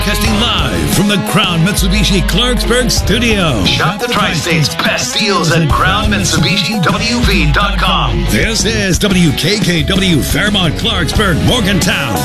Casting live from the Crown Mitsubishi Clarksburg studio. Shop the Tri-State's best deals at CrownMitsubishiWV.com. This is WKKW Fairmont, Clarksburg, Morgantown.